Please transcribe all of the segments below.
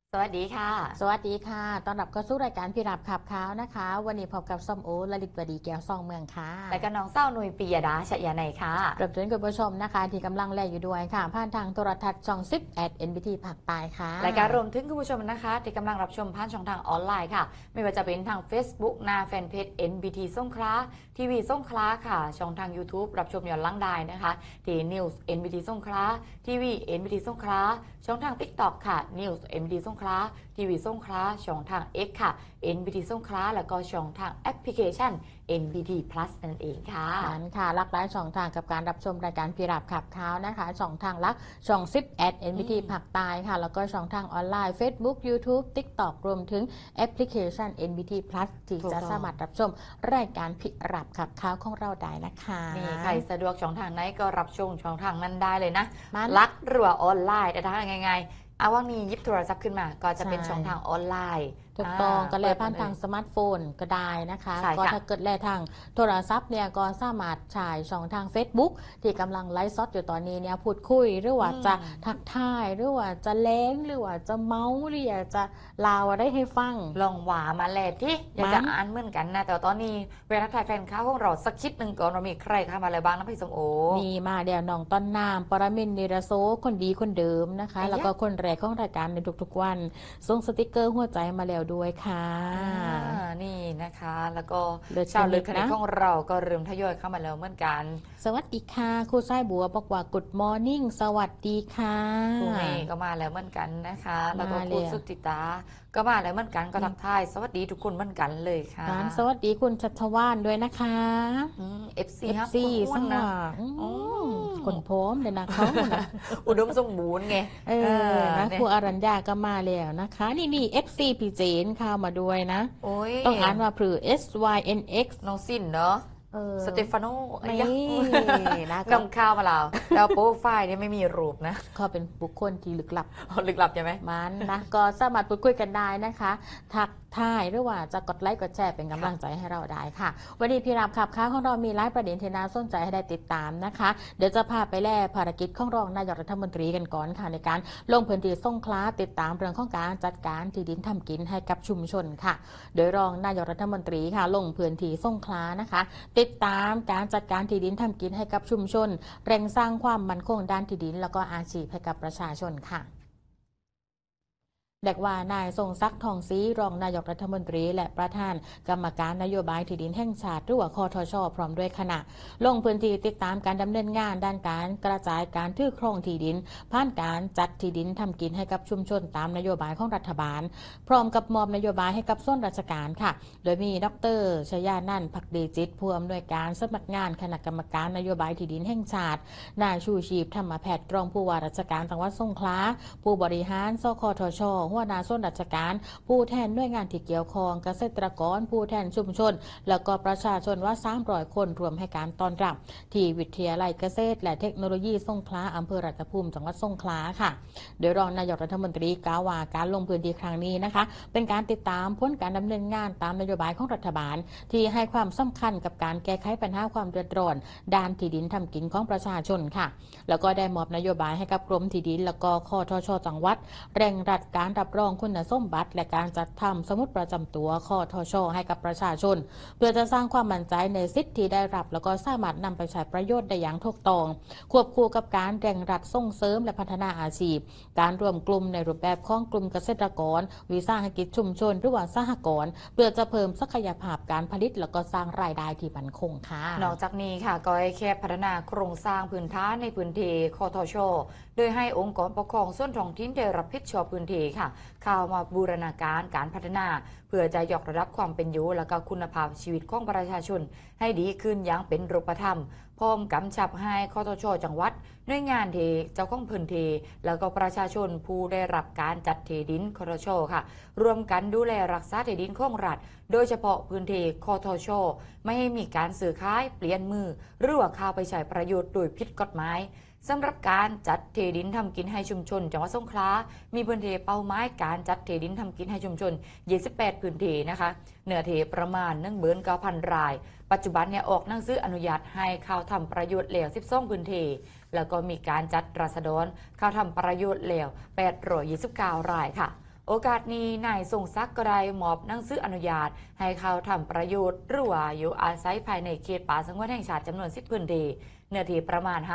สวัสดีค่ะสวัสดีค่ะต้อนรับเข้าสู่รายการพี่รับขับขาวนะคะ วันนี้พบกับส้มโอลลิตวดีแก้วซองเมืองค่ะและก็น้องเศร้าหนุยปียดาชยาไนค่ะรวมถึงคุณผู้ชมนะคะที่กำลังแลอยู่ด้วยค่ะผ่านทางโทรทัศน์ช่อง10 NBT ภาคใต้ค่ะรายการรวมถึงคุณผู้ชมนะคะที่กำลังรับชมผ่านช่องทางออนไลน์ค่ะไม่ว่าจะเป็นทาง Facebook หน้าแฟนเพจ NBT สงขลาทีวีสงขลาค่ะช่องทาง YouTube รับชมย้อนหลังได้นะคะที่ News NBT สงขลาทีวี NBT สงขลาช่องทาง TikTok ค่ะ News NBT สงขลาทีวีสงขลาช่องทาง X ค่ะ NBT สงขลาแล้วก็ช่องทางแอปพลิเคชัน NBT Plus นั่นเองค่ะนั้นค่ะหลากหลายช่องทางกับการรับชมรายการพี่รับขับขาวนะคะช่องทางลักช่อง10 NBT ภาคใต้ค่ะแล้วก็ช่องทางออนไลน์ Facebook YouTube TikTok รวมถึงแอปพลิเคชัน NBT Plus ที่จะสามารถรับชมรายการพี่รับขับขาวของเราได้นะคะนี่ใครสะดวกช่องทางไหนก็รับชมช่องทางนั้นได้เลยนะมันรักหรือว่าออนไลน์แต่ถ้าไงเอาว่ามียิบโทรศัพท์ขึ้นมาก็จะเป็นใช่ช่องทางออนไลน์ถูกต้องก็แลเปิดผ่านเลยทางสมาร์ทโฟนก็ได้นะคะใช่ค่ะก็ถ้าเกิดแลทางโทรศัพท์เนี่ยก็สามารถฉายช่องทาง Facebook ที่กำลังไลฟ์สดอยู่ตอนนี้เนี่ยพูดคุยหรือว่าจะทักทายหรือว่าจะเล้งหรือว่าจะเมาส์หรืออยากจะลาวอะไรให้ฟังลองหวามาแลดที่อยากจะอ่านเหมือนกันนะแต่ตอนนี้เวลาถ่ายแฟนค้าของเราสักชิดหนึ่งก่อนเรามีใครเข้ามาอะไรบ้างนะพี่สมโอมีมาเดี๋ยวน้องต้นน้ำปรมินทร์นิรโสคนดีคนเดิมนะคะไอ้แล้วยะก็คนแรกของรายการในทุกๆวันส่งสติกเกอร์หัวใจมาแล้วด้วยค่ะนี่นะคะแล้วก็เลิศชาวเลือดคณิตชนิดนะของเราก็เริ่มทยอยเข้ามาแล้วเหมือนกันสวัสดีค่ะครูสายบัวบอกว่า Good Morning สวัสดีค่ะครูเมย์ก็มาแล้วเหมือนกันนะคะแล้วก็มาครูแล้วสุติตาก็มาแล้วเหมือนกันก็ทักทายสวัสดีทุกคนเหมือนกันเลยค่ะร้านสวัสดีคุณชัชวานด้วยนะคะ FC ฮะ FC คุณอ้วสนนะว่างอ๋อคนพร้อมเลยนะเขานะอุดมสมบูรณ์ไงเออนะเนี่ยครูอรัญญาก็มาแล้วนะคะ นี่มี FC พี่เจนเข้ามาด้วยนะโอ้ยต้องอ่านว่าพรือ SYNX น้องสินเนาะเออสเตฟานโนไอ้ไม่ยะนะก็นำข้าวมาแล้วแล้วโปรไฟล์เนี่ยไม่มีรูปนะเขาเป็นบุคคลที่ลึกลับลึกลับใช่ไหมมันนะก็สามารถพูดคุยกันได้นะคะทักทายหรือว่าจะกดไลค์กดแชร์เป็นกำลังใจให้เราได้ค่ะวันนี้พี่รามขับค้าของเรามีหลายประเด็นที่น่าสนใจให้ได้ติดตามนะคะเดี๋ยวจะพาไปแล่ภารกิจของรองนายกรัฐมนตรีกันก่อนค่ะในการลงพื้นที่สงขลาติดตามเรื่องของการจัดการที่ดินทำกินให้กับชุมชนค่ะโดยรองนายกรัฐมนตรีค่ะลงพื้นที่สงขลานะคะ ติดตามการจัดการที่ดินทำกินให้กับชุมชนเร่งสร้างความมั่นคงด้านที่ดินแล้วก็อาชีพให้กับประชาชนค่ะ เด็กว่านายทรงศักดิ์ทองศรีรองนายกรัฐมนตรีและประธานกรรมการนโยบายที่ดินแห่งชาติหรือว่าคอทชพร้อมด้วยคณะลงพื้นที่ติดตามการดำเนินงานด้านการกระจายการถือครองที่ดินผ่านการจัดที่ดินทำกินให้กับชุมชนตามนโยบายของรัฐบาลพร้อมกับมอบนโยบายให้กับส่วนราชการค่ะโดยมีดรชยานันท์ภักดีจิตผู้อำนวยการสำนักงานคณะกรรมการนโยบายที่ดินแห่งชาตินายชูชีพธรรมแพทย์รองผู้ว่าราชการจังหวัดสงขลาผู้บริหารสคทชหัวหน้าส่วนราชการผู้แทนหน่วยงานที่เกี่ยวข้องเกษตรกรผู้แทนชุมชนแล้วก็ประชาชนว่า300คนรวมให้การต้อนรับที่วิทยาลัยเกษตรและเทคโนโลยีสงขลาอำเภอรัตภูมิจังหวัดสงขลาค่ะโดยรองนายกรัฐมนตรีกล่าวว่าการลงพื้นที่ครั้งนี้นะคะเป็นการติดตามผลการดำเนินงานตามนโยบายของรัฐบาลที่ให้ความสำคัญกับการแก้ไขปัญหาความเดือดร้อนด้านที่ดินทำกินของประชาชนค่ะแล้วก็ได้มอบนโยบายให้กับกรมที่ดินแล้วก็คทชจังหวัดเร่งรัดการรับรองคุณสมบัติและการจัดทำสมุดประจำตัวคทชให้กับประชาชนเพื่อจะสร้างความมั่นใจในสิทธิที่ได้รับแล้วก็สามารถนำไปใช้ประโยชน์ได้อย่างถูกต้องควบคู่กับการเร่งรัดส่งเสริมและพัฒนาอาชีพการรวมกลุ่มในรูปแบบของกลุ่มเกษตรกรวิสาหกิจชุมชนหรือว่าสหกรณ์เพื่อจะเพิ่มศักยภาพการผลิตแล้วก็สร้างรายได้ที่มั่นคงค่ะนอกจากนี้ค่ะก็ให้แค่พัฒนาโครงสร้างพื้นฐานในพื้นที่คอทชโดยให้องค์กรปกครองส่วนท้องถิ่นได้รับผิดชอบพื้นที่ค่ะเข้ามาบูรณาการการพัฒนาเพื่อจะยกระดับความเป็นอยู่และก็คุณภาพชีวิตของประชาชนให้ดีขึ้นอย่างเป็นรูปธรรมพร้อมกำชับให้คทชจังหวัดหน่วยงานที่เจ้าของพื้นที่แล้วก็ประชาชนผู้ได้รับการจัดที่ดินคทชค่ะรวมกันดูแลรักษาที่ดินของรัฐโดยเฉพาะพื้นที่คทชไม่ให้มีการซื้อขายเปลี่ยนมือหรือว่าเข้าไปใช้ประโยชน์โดยผิดกฎหมายสำหรับการจัดที่ดินทำกินให้ชุมชนจังหวัดสงขลามีพื้นที่เป้าหมายการจัดที่ดินทำกินให้ชุมชน28พื้นที่นะคะเนื้อที่ประมาณ19,000 รายปัจจุบันเนี่ยออกหนังสืออนุญาตให้เข้าทำประโยชน์แล้ว12พื้นที่แล้วก็มีการจัดราษฎรเข้าทำประโยชน์แล้ว829 รายค่ะโอกาสนี้นายทรงศักดิ์ก็ได้มอบหนังสืออนุญาตให้เขาทำประโยชน์หรือว่าอยู่อาศัยภายในเขตป่าสงวนแห่งชาติจำนวน10พื้นที่เนื้อที่ประมาณ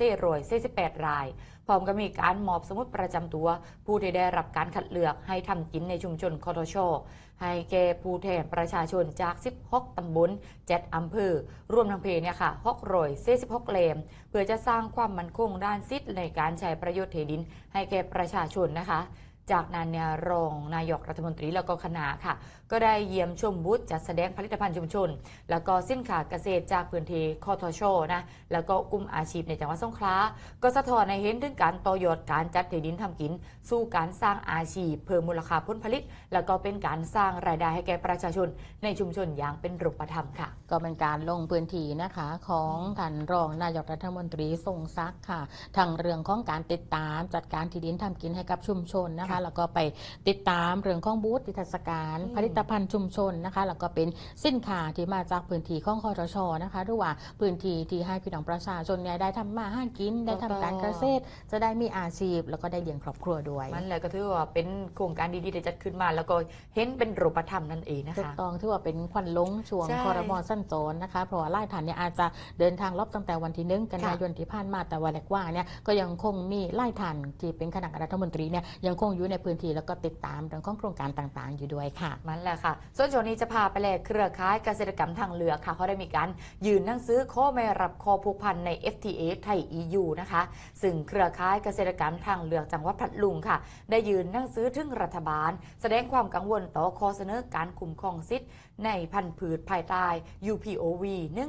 5,448 รายพร้อมกับมีการมอบสมุดประจำตัวผู้ที่ได้รับการคัดเลือกให้ทำกินในชุมชนคอทชให้แก่ผู้แทนประชาชนจาก16ตำบล7อำเภอรวมทั้งเพเนี่ยค่ะ646 เล่มเพื่อจะสร้างความมั่นคงด้านสิทธิในการใช้ประโยชน์ที่ดินให้แก่ประชาชนนะคะจากนั้นเนี่ยรองนายกรัฐมนตรีแล้วก็คณะค่ะก็ได้เยี่ยมชมบูธจัดแสดงผลิตภัณฑ์ชุมชนแล้วก็สินค้าเกษตรจากพื้นที่คอทชนะแล้วก็กลุ่มอาชีพในจังหวัดสงขลาก็สะท้อนให้เห็นถึงการต่อยอดการจัดที่ดินทำกินสู่การสร้างอาชีพเพิ่มมูลค่าผลผลิตแล้วก็เป็นการสร้างรายได้ให้แก่ประชาชนในชุมชนอย่างเป็นรูปธรรมค่ะก็เป็นการลงพื้นที่นะคะของท่านรองนายกรัฐมนตรีทรงศักดิ์ค่ะทางเรื่องของการติดตามจัดการที่ดินทำกินให้กับชุมชนนะคะแล้วก็ไปติดตามเรื่องของบูธนิทรรศการผลิตภัณฑ์ชุมชนนะคะแล้วก็เป็นสินค้าที่มาจากพื้นที่ของคอทชนะคะหรือว่าพื้นที่ที่ให้พี่น้องประชาชนได้ทำมาหากินได้ทำการเกษตรจะได้มีอาชีพแล้วก็ได้เลี้ยงครอบครัวด้วยมันเลยก็ถือว่าเป็นโครงการดีๆที่จัดขึ้นมาแล้วก็เห็นเป็นรูปธรรมนั่นเองนะคะถูกต้องถือว่าเป็นควันลงช่วงครม.สั้นโจรนะคะเพราะว่าไล่ฐานเนี่ยอาจจะเดินทางรอบตั้งแต่วันที่1 กันยายนที่ผ่านมาแต่วันแรกว่าเนี่ยก็ยังคงมีไล่ฐานที่เป็นคณะรัฐมนตรีเนี่ยยังคงอยู่ในพื้นที่แล้วก็ติดตามเรื่องของโครงการต่างๆอยู่ด้วยค่ะมันแหละค่ะส่วนช่วงนี้จะพาไปแลกเครือข่ายเกษตรกรรมทางเรือค่ะเขาได้มีการยื่นหนังสือข้อไม่รับข้อผูกพันใน FTA ไทย EU นะคะซึ่งเครือข่ายเกษตรกรรมทางเรือจังหวัดพัทลุงค่ะได้ยื่นหนังสือถึงรัฐบาลแสดงความกังวลต่อข้อเสนอการคุ้มครองสิทธิ์ในพันธุ์พืชภายใต้ UPOV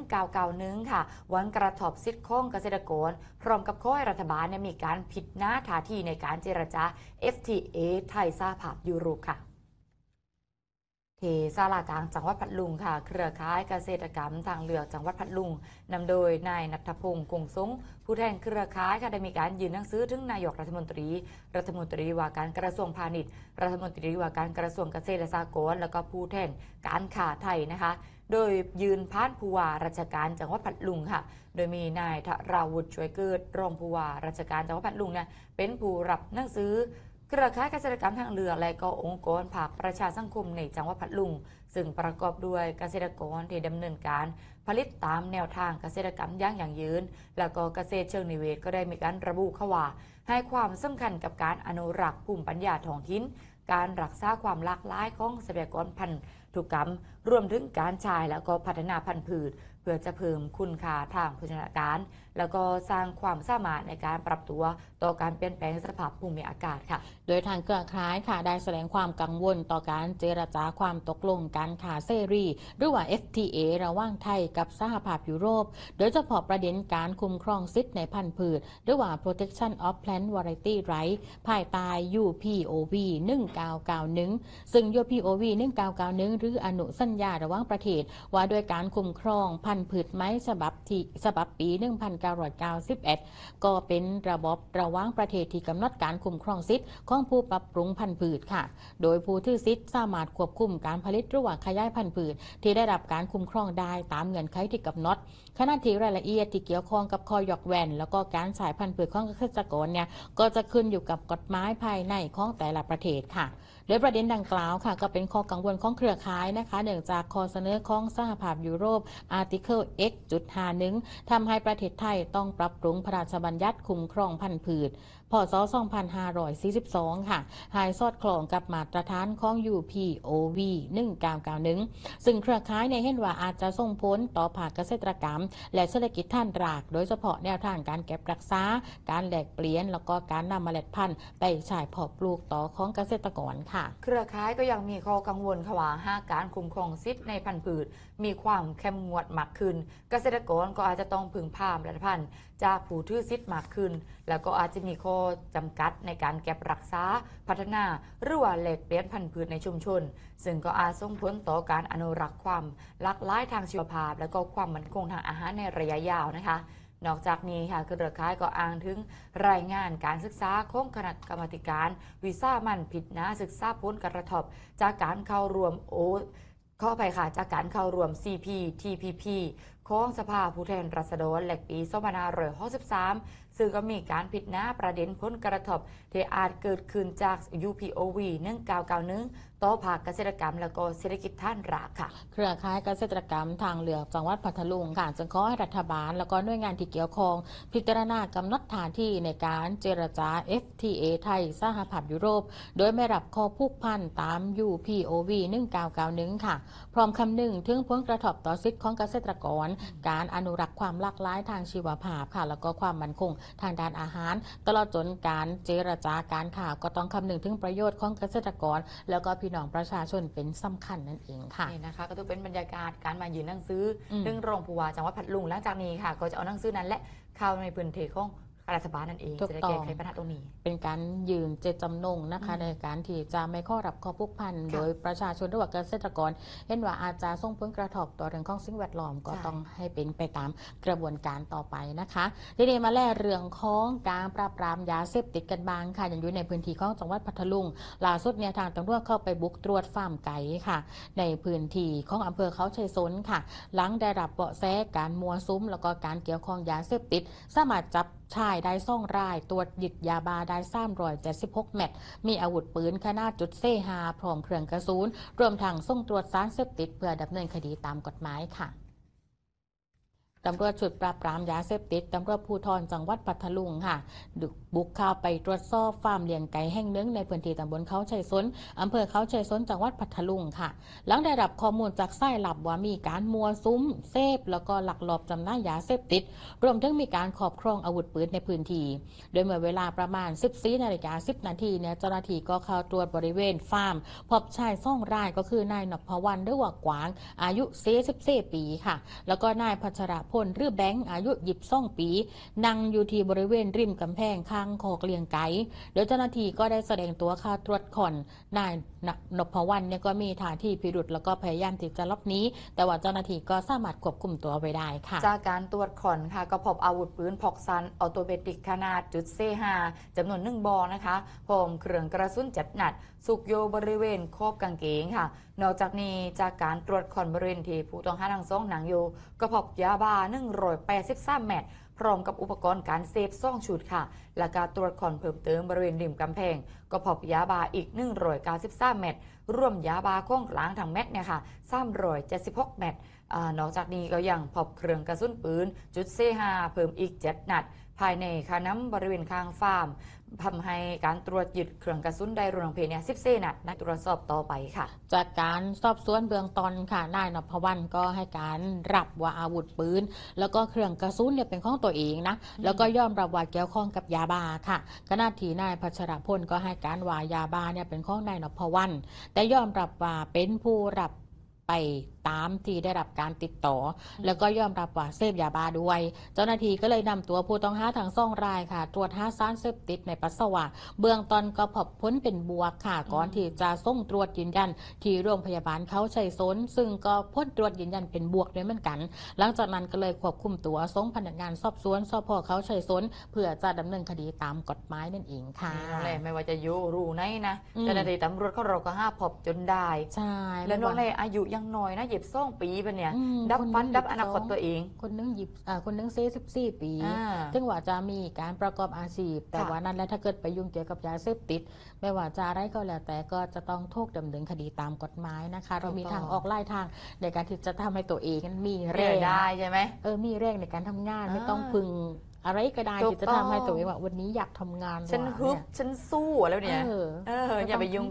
1991ค่ะวันกระทบสิทธิ์ของเกษตรกรพร้อมกับข้อให้รัฐบาลมีการผิดหน้าท่าทีในการเจรจา FTA ไทยสหภาพยุโรปค่ะที่ศาลากลางจังหวัดพัทลุงค่ะเครือข่ายเกษตรกรรมทางเลือกจังหวัดพัทลุงนำโดยนายณัฐพงศ์คงสงผู้แทนเครือข่ายค่ะได้มีการยื่นหนังสือถึงนายกรัฐมนตรีว่าการกระทรวงพาณิชย์รัฐมนตรีว่าการกระทรวงเกษตรและสหกรณ์แล้วก็ผู้แทนการค้าไทยนะคะโดยยืนผ่านผู้ว่าราชการจังหวัดพัทลุงค่ะโดยมีนายธราวุฒิช่วยเกิดรองผู้ว่าราชการจังหวัดพัทลุงเนี่ยเป็นผู้รับหนังสือเครือข่ายเกษตรกรรมทางเรือและก็องค์กรภาคประชาสังคมในจังหวัดพัทลุงซึ่งประกอบด้วยเกษตรกรที่ดำเนินการผลิตตามแนวทางเกษตรกรรมยั่งยืนแล้วก็เกษตรเชิงนิเวศก็ได้มีการระบุเข้าว่าให้ความสำคัญกับการอนุรักษ์ภูมิปัญญาท้องถิ่นการรักษาความหลากหลายของทรัพยากรพันธุกรรมรวมถึงการใช้แล้วก็พัฒนาพันธุ์พืชเพื่อจะเพิ่มคุณค่าทางโภชนาการแล้วก็สร้างความสามารถในการปรับตัวต่อการเปลี่ยนแปลงสภาพภูมิอากาศค่ะโดยทางเครือข่ายค่ะได้แสดงความกังวลต่อการเจรจาความตกลงการค้าเสรีหรือว่า FTA ระหว่างไทยกับสหภาพยุโรปโดยเฉพาะประเด็นการคุ้มครองสิทธิในพันธุ์พืชหรือว่า Protection of Plant Variety Rights ภายใต้ UPOV 1991ซึ่ง UPOV 1991หรืออนุสัญญาระหว่างประเทศว่าด้วยการคุ้มครองพันธุ์พืชไม้ฉบับปี 1991 ก็เป็นระบบระหว่างประเทศที่กำหนดการคุ้มครองสิทธิของผู้ปรับปรุงพันธุ์พืชค่ะโดยผู้ถือสิทธิ์สามารถควบคุมการผลิตหรือว่าขยายพันธุ์พืชที่ได้รับการคุ้มครองได้ตามเงื่อนไขที่กำหนดขณะที่รายละเอียดที่เกี่ยวข้องกับข้อยกเว้นแล้วก็การสายพันธุ์พืชของเกษตรกรเนี่ยก็จะขึ้นอยู่กับกฎหมายภายในของแต่ละประเทศค่ะโดยประเด็นดังกล่าวค่ะก็เป็นข้อกังวลของเครือข่ายนะคะเนื่องจากข้อเสนอของสหภาพยุโรป Article X.51 ทำให้ประเทศไทยต้องปรับปรุงพระราชบัญญัติคุ้มครองพันธุ์พืชพ.ศ. 2542 ค่ะให้สอดคล้องกับมาตรฐานของ UPOV 1991 ซึ่งเครือข่ายในเห็นว่าอาจจะส่งผลต่อภาคเกษตรกรรมและเศรษฐกิจฐานรากโดยเฉพาะแนวทางการเก็บรักษาการแลกเปลี่ยนแล้วก็การนำเมล็ดพันธุ์ไปใช้เพาะปลูกต่อของเกษตรกรค่ะเครือข่ายก็ยังมีข้อกังวลค่ะว่าหากการคุ้มครองสิทธิในพันธุ์พืชมีความเข้มงวดมากขึ้นเกษตรกรก็อาจจะต้องพึ่งพาเมล็ดพันธุ์จากผู้ถือสิทธิ์มากขึ้นแล้วก็อาจจะมีข้อจำกัดในการเก็บรักษาพัฒนาหรือว่าแลกเปลี่ยนพันธุ์พืชในชุมชนซึ่งก็อาจส่งผลต่อการอนุรักษ์ความหลากหลายทางชีวภาพและก็ความมั่นคงทางอาหารในระยะยาวนะคะนอกจากนี้ค่ะเครือข่ายก็อ้างถึงรายงานการศึกษาของคณะกรรมาการวิสามัญพิจารณาศึกษาผลกระทบจากการเข้าร่วมจากการเข้าร่วม CPTPP ของสภาผู้แทนราษฎรแหลกปี2563 ซึ่งก็มีการพิจารณาประเด็นผลกระทบที่อาจเกิดขึ้นจาก UPOV 1991ต่อภาคเกษตรกรรมและก็เศรษฐกิจฐานรากค่ะเครือข่ายเกษตรกรรมทางเลือกจังหวัดพัทลุงค่ะจึงขอให้รัฐบาลและก็หน่วยงานที่เกี่ยวข้องพิจารณากำหนดฐานที่ในการเจรจา FTA ไทยสหภาพยุโรปโดยไม่รับข้อผูกพันตาม UPOV 1991ค่ะพร้อมคำนึงถึงผลกระทบต่อสิทธิของเกษตรกรการอนุรักษ์ความหลากหลายทางชีวภาพค่ะแล้วก็ความมั่นคงทางด้านอาหารตลอดจนการเจรจาการข่าวก็ต้องคำนึงถึงประโยชน์ของเกษตรกรแล้วก็พี่น้องประชาชนเป็นสำคัญนั่นเองค่ะนี่นะคะก็ต้องเป็นบรรยากาศการมายืนหนังสือเรื่องรองผู้ว่าจังหวัดพัทลุงหลังจากนี้ค่ะก็จะเอาหนังสือนั้นและเข้าในพื้นที่ของรัฐบาลนั่นเองจะได้แก้ไขปัญหาตรงนี้เป็นการยืนเจตจำนงนะคะในการที่จะไม่ข้อรับข้อผูกพันโดยประชาชนหรือว่าเกษตรกรเห็นว่าอาจจะส่งผลกระทบต่อเรื่องของสิ่งแวดล้อมก็ต้องให้เป็นไปตามกระบวนการต่อไปนะคะทีนี้มาแล่เรื่องของการปราบปรามยาเสพติดกันบ้างค่ะอย่างอยู่ในพื้นที่ของจังหวัดพัทลุงล่าสุดเนี่ยทางตำรวจเข้าไปบุกตรวจฟาร์มไก่ค่ะในพื้นที่ของอำเภอเขาชัยสนค่ะหลังได้รับเบาะแสการมัวซุ้มแล้วก็การเกี่ยวข้องยาเสพติดสามารถจับชายได้2 รายตรวจยึดยาบ้าได้376 เม็ดมีอาวุธปืนขนาด.45พร้อมเครื่องกระสุนรวมทั้งส่งตรวจสารเสพติดเพื่อดำเนินคดีตามกฎหมายค่ะตำรวจชุดปราบปรามยาเสพติดตำรวจภูธรจังหวัดพัทลุงค่ะบุกเข้าไปตรวจสอบฟาร์มเลี้ยงไก่แห่งหนึ่งในพื้นที่ตำบลเขาชัยสนอำเภอเขาชัยสนจังหวัดพัทลุงค่ะหลังได้รับข้อมูลจากสายลับว่ามีการมัวซุ้มเสพแล้วก็ลักลอบจำหน่ายยาเสพติดรวมถึงมีการครอบครองอาวุธปืนในพื้นที่โดยเมื่อเวลาประมาณ 14:10 นาทีเนี่ยเจ้าหน้าที่ก็เข้าตรวจบริเวณฟาร์มพบชาย2 รายก็คือนายนพวรรณหรือว่ากวางอายุ44 ปีค่ะแล้วก็นายพัชรพลหรือแบงค์อายุ22 ปีนั่งอยู่ที่บริเวณริมกำแพงข้างคอกเลี้ยงไก่โดยเจ้าหน้าที่ก็ได้แสดงตัวเข้าตรวจค้นนายนพวรรณเนี่ยก็มีท่าทีพิรุธแล้วก็พยายามที่จะหลบหนีแต่ว่าเจ้าหน้าที่ก็สามารถควบคุมตัวไว้ได้ค่ะจากการตรวจค้นค่ะก็พบอาวุธปืนพกซันออโตเมติกขนาด.45จำนวน1 บอกนะคะพร้อมเครื่องกระสุน7 นัดสุกโยบริเวณขอบกางเกงค่ะนอกจากนี้จากการตรวจค้นบริเวณที่ผู้ต้องหาทั้งสองหนังอยู่ก็พบยาบ้า183 เม็ดพร้อมกับอุปกรณ์การเสพ2 ชุดค่ะและการตรวจค้นเพิ่มเติมบริเวณริมกำแพงก็พบยาบ้าอีก193 เม็ดรวมยาบ้าของกลางทั้งเม็ดเนี่ยค่ะ376 เม็ดนอกจากนี้ก็ยังพบเครื่องกระสุนปืน.45เพิ่มอีก7 นัดภายในคาน้ำบริเวณข้างฟาร์มทำให้การตรวจยึดเครื่องกระสุนได้รวมเพลเนี่ย14 นัดตรวจสอบต่อไปค่ะจากการสอบสวนเบื้องต้นค่ะนายนพวรรณก็ให้การรับว่าอาวุธปืนแล้วก็เครื่องกระสุนเนี่ยเป็นของตัวเองนะแล้วก็ยอมรับว่าเกี่ยวข้องกับยาบ้าค่ะขณะที่นายพัชรพลก็ให้การว่ายาบ้าเนี่ยเป็นของนายนพวรรณแต่ยอมรับว่าเป็นผู้รับไปตามที่ได้รับการติดต่อแล้วก็ยอมรับว่าเสพยาบ้าด้วยเจ้าหน้าที่ก็เลยนำตัวผู้ต้องหาทั้ง2 รายค่ะตรวจหาสารเสพติดในปัสสาวะเบื้องต้นก็พบผลเป็นบวกค่ะก่อนที่จะส่งตรวจยืนยันที่โรงพยาบาลเขาชัยสนซึ่งก็ผลตรวจยืนยันเป็นบวกด้วยเหมือนกันหลังจากนั้นก็เลยควบคุมตัวส่งพนักงานสอบสวนสพเขาชัยสนเพื่อจะดำเนินคดีตามกฎหมายนั่นเองค่ะไม่ว่าจะอยู่รูไหนนะเจ้าหน้าที่ตำรวจเขาเราก็พบจนได้ใช่แล้วน้องเลยอายุยังน้อยนะ12 ปีป่ะเนี่ยดับฟันดับอนาคตตัวเองคนนึง44 ปีถึงว่าจะมีการประกอบอาชีพแต่ว่านั้นแล้วถ้าเกิดไปยุ่งเกี่ยวกับยาเสพติดไม่ว่าจะอะไรก็แล้วแต่ก็จะต้องถูกดำเนินคดีตามกฎหมายนะคะเรามีทางออกไล่ทางในการที่จะทำให้ตัวเองมีแรงได้ใช่ไหมมีแรงในการทำงานไม่ต้องพึงอะไรก็ได้ที่จะทำให้ตัวเองว่าวันนี้อยากทำงานฉันฮึบฉันสู้แล้วเนี่ยอย่าไปยุ่ง